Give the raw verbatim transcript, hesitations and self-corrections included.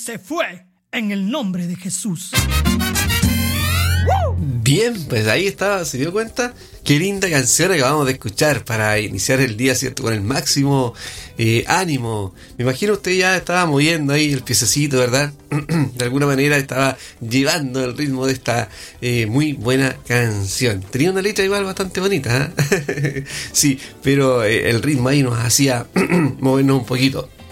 se fue en el nombre de Jesús. Bien, pues ahí estaba, ¿se dio cuenta? Qué linda canción acabamos de escuchar para iniciar el día, ¿cierto? Con el máximo eh, ánimo. Me imagino usted ya estaba moviendo ahí el piececito, ¿verdad? De alguna manera estaba llevando el ritmo de esta eh, muy buena canción. Tenía una letra igual bastante bonita, ¿eh? Sí, pero eh, el ritmo ahí nos hacía movernos un poquito.